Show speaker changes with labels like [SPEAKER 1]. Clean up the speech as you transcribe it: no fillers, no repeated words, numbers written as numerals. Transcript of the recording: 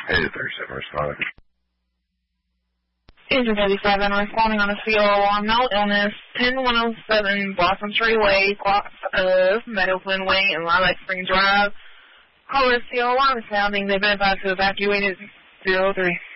[SPEAKER 1] Hey, 37 responding.
[SPEAKER 2] Agent 37 responding on a CO alarm, no illness, 10107 Blossom Tree Way, blocks of Meadowfin Way and Lilac Spring Drive. Caller CO alarm is sounding. They've been advised to evacuate at 03.